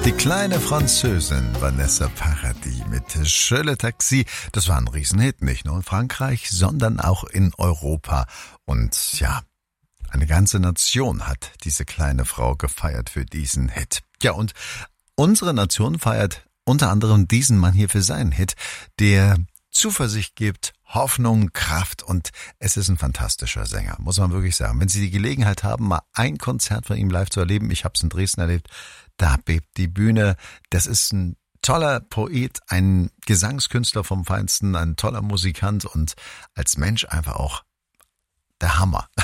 Die kleine Französin Vanessa Paradis mit Je le Taxi, das war ein Riesenhit, nicht nur in Frankreich, sondern auch in Europa. Und ja, eine ganze Nation hat diese kleine Frau gefeiert für diesen Hit. Ja, und unsere Nation feiert unter anderem diesen Mann hier für seinen Hit, der Zuversicht gibt, Hoffnung, Kraft, und es ist ein fantastischer Sänger, muss man wirklich sagen. Wenn Sie die Gelegenheit haben, mal ein Konzert von ihm live zu erleben, ich habe es in Dresden erlebt, da bebt die Bühne. Das ist ein toller Poet, ein Gesangskünstler vom Feinsten, ein toller Musikant und als Mensch einfach auch der Hammer.